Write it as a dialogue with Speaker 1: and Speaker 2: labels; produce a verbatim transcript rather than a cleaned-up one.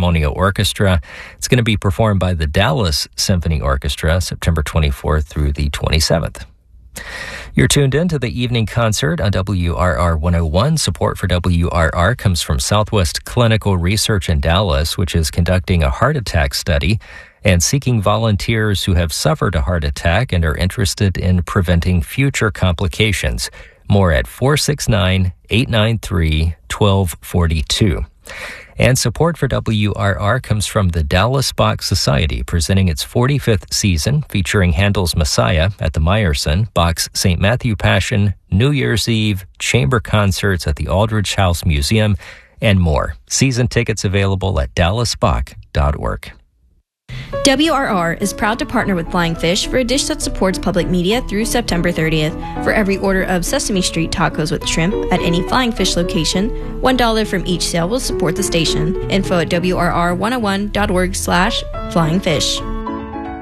Speaker 1: Philharmonia Orchestra. It's going to be performed by the Dallas Symphony Orchestra, September twenty-fourth through the twenty-seventh. You're tuned in to the evening concert on W R R one oh one. Support for W R R comes from Southwest Clinical Research in Dallas, which is conducting a heart attack study and seeking volunteers who have suffered a heart attack and are interested in preventing future complications. More at four six nine, eight nine three, one two four two. And support for W R R comes from the Dallas Bach Society, presenting its forty-fifth season, featuring Handel's Messiah at the Meyerson, Bach's Saint Matthew Passion, New Year's Eve, chamber concerts at the Aldrich House Museum, and more. Season tickets available at dallas bach dot org.
Speaker 2: W R R is proud to partner with Flying Fish for a dish that supports public media through September thirtieth. For every order of Sesame Street tacos with shrimp at any Flying Fish location, one dollar from each sale will support the station. Info at W R R one oh one dot org slash Flying Fish.